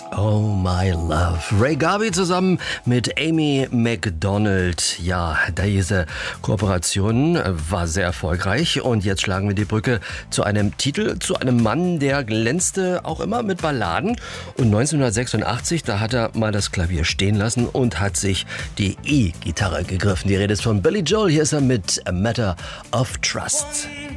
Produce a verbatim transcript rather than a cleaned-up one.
Oh My Love. Ray Garvey zusammen mit Amy Macdonald. Ja, diese Kooperation war sehr erfolgreich und jetzt schlagen wir die Brücke zu einem Titel, zu einem Mann, der glänzte auch immer mit Balladen. Und neunzehnhundertsechsundachtzig, da hat er mal das Klavier stehen lassen und hat sich die E-Gitarre gegriffen. Die Rede ist von Billy Joel. Hier ist er mit A Matter of Trust.